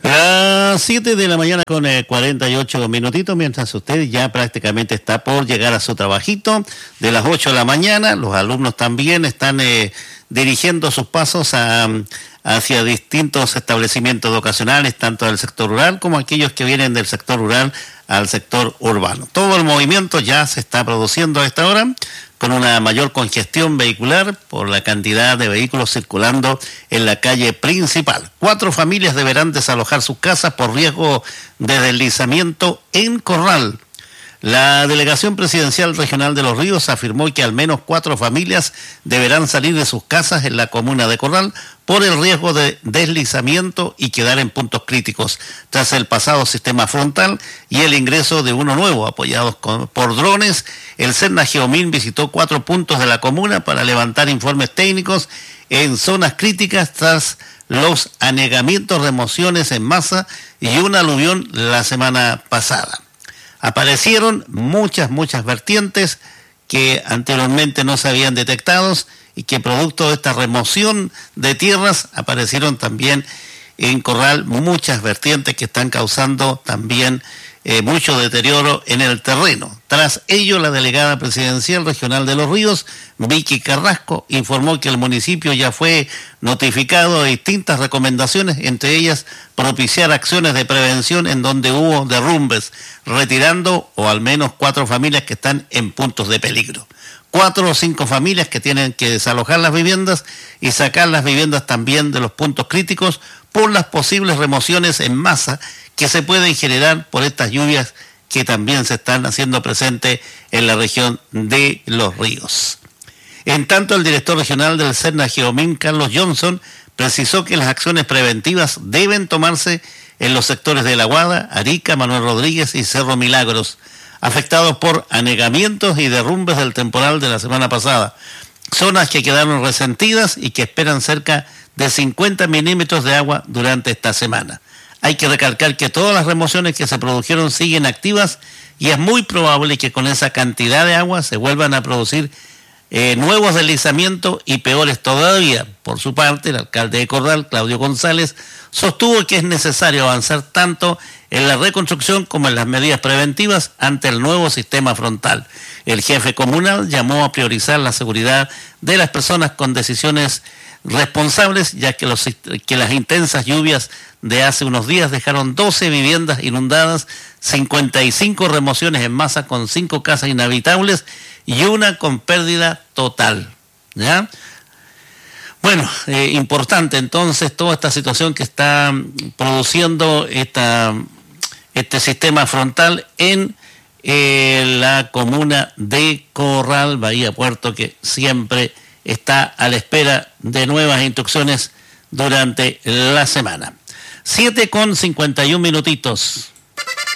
Las 7 de la mañana con 48 minutitos, mientras usted ya prácticamente está por llegar a su trabajito. De las 8 de la mañana, los alumnos también están dirigiendo sus pasos hacia distintos establecimientos educacionales, tanto del sector rural como aquellos que vienen del sector rural al sector urbano. Todo el movimiento ya se está produciendo a esta hora, con una mayor congestión vehicular por la cantidad de vehículos circulando en la calle principal. 4 familias deberán desalojar sus casas por riesgo de deslizamiento en Corral. La Delegación Presidencial Regional de Los Ríos afirmó que al menos 4 familias deberán salir de sus casas en la comuna de Corral por el riesgo de deslizamiento y quedar en puntos críticos, tras el pasado sistema frontal y el ingreso de uno nuevo, apoyados por drones. El Serna Geomín visitó 4 puntos de la comuna para levantar informes técnicos en zonas críticas tras los anegamientos, remociones en masa y un aluvión la semana pasada. Aparecieron muchas vertientes que anteriormente no se habían detectado y que producto de esta remoción de tierras aparecieron también en Corral muchas vertientes que están causando también mucho deterioro en el terreno. Tras ello, la delegada presidencial regional de Los Ríos, Vicky Carrasco, informó que el municipio ya fue notificado de distintas recomendaciones, entre ellas propiciar acciones de prevención en donde hubo derrumbes, retirando o al menos 4 familias que están en puntos de peligro. 4 o 5 familias que tienen que desalojar las viviendas y sacar las viviendas también de los puntos críticos por las posibles remociones en masa que se pueden generar por estas lluvias que también se están haciendo presentes en la región de Los Ríos. En tanto, el director regional del Serna Geomín, Carlos Johnson, precisó que las acciones preventivas deben tomarse en los sectores de La Guada, Arica, Manuel Rodríguez y Cerro Milagros, afectados por anegamientos y derrumbes del temporal de la semana pasada, zonas que quedaron resentidas y que esperan cerca de 50 milímetros de agua durante esta semana. Hay que recalcar que todas las remociones que se produjeron siguen activas y es muy probable que con esa cantidad de agua se vuelvan a producir nuevos deslizamientos y peores todavía. Por su parte, el alcalde de Corral, Claudio González, sostuvo que es necesario avanzar tanto en la reconstrucción como en las medidas preventivas ante el nuevo sistema frontal. El jefe comunal llamó a priorizar la seguridad de las personas con decisiones responsables, ya que las intensas lluvias de hace unos días dejaron 12 viviendas inundadas, 55 remociones en masa con 5 casas inhabitables y una con pérdida total. ¿Ya? Bueno, importante entonces toda esta situación que está produciendo este sistema frontal en la comuna de Corral, Bahía Puerto, que siempre está a la espera de nuevas instrucciones durante la semana. 7:51 minutitos.